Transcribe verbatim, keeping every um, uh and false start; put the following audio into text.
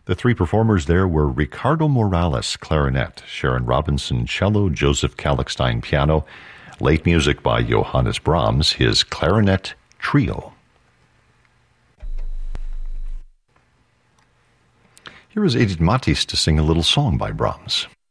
The three performers there were Ricardo Morales, clarinet, Sharon Robinson, cello, Joseph Kalkstein, piano, late music by Johannes Brahms, his clarinet trio. Here is Edith Matthijs to sing a little song by Brahms.